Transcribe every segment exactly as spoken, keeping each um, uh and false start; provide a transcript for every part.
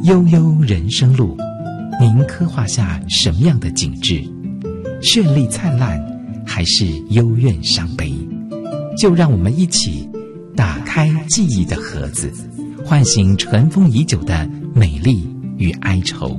悠悠人生路，您刻画下什么样的景致？绚丽灿烂，还是幽怨伤悲？就让我们一起打开记忆的盒子，唤醒尘封已久的美丽与哀愁。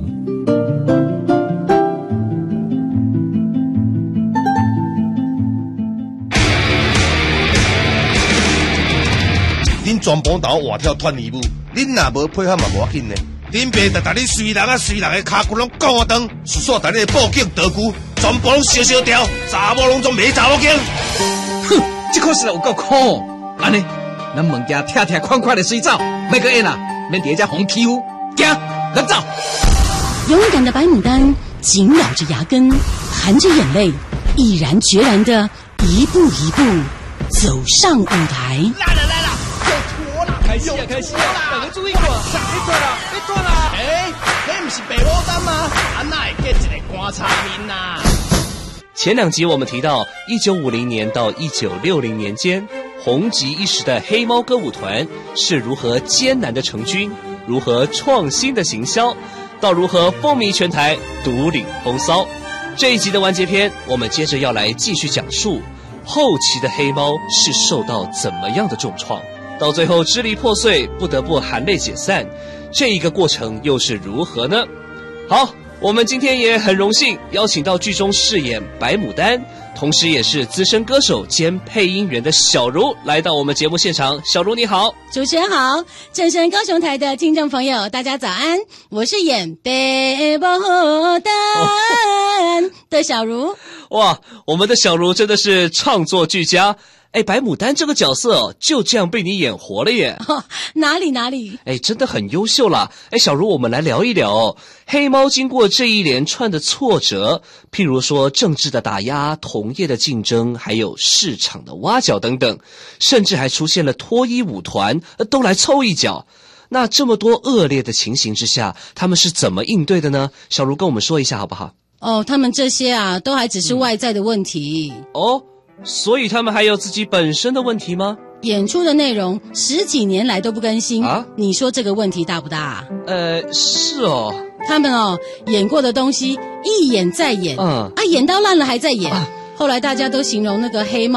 恁全部斗活跳脱衣舞，恁若无配合嘛无要紧呢。恁爸就逐日随人啊随人的骹骨拢讲我长，叔叔逐日报警道具，全部拢烧烧掉，查某拢总没查某囝。 哼，这可是有够苦。安尼，咱物件拆拆款款的水走，每个人啊，免伫遮互欺负，行，咱走。 勇敢的白牡丹紧咬着牙根，含着眼泪，毅然决然的一步一步走上舞台。 来了来了，有拖啦， 开始啊开始啊，大家注意看，上别转啦，别转啦！ 哎，那不是白牡丹吗？啊，哪会结一个观察面呐？ 前两集我们提到，一九五零年到一九六零年间，红极一时的黑猫歌舞团是如何艰难的成军，如何创新的行销，到如何风靡全台，独领风骚。这一集的完结篇，我们接着要来继续讲述后期的黑猫是受到怎么样的重创，到最后支离破碎，不得不含泪解散，这一个过程又是如何呢？好，我们今天也很荣幸邀请到剧中饰演白牡丹，同时也是资深歌手兼配音员的小茹来到我们节目现场。小茹你好。 主持人好，正声高雄台的听众朋友大家早安，我是演白牡丹的小茹。 哇，我们的小茹真的是创作俱佳。哎，白牡丹这个角色哦，就这样被你演活了耶！ 哦，哪里哪里？ 哎，真的很优秀啦！哎，小茹，我们来聊一聊哦。黑猫经过这一连串的挫折，譬如说政治的打压、同业的竞争，还有市场的挖角等等，甚至还出现了脱衣舞团，都来凑一脚。那这么多恶劣的情形之下，他们是怎么应对的呢？小茹跟我们说一下好不好？ 哦，他们这些啊，都还只是外在的问题。 嗯、哦。所以他们还有自己本身的问题吗？ 演出的内容十几年来都不更新啊， 你说这个问题大不大？ 呃，是哦。 他们哦，演过的东西一演再演， 嗯， 啊，演到烂了还在演。啊，后来大家都形容那个黑猫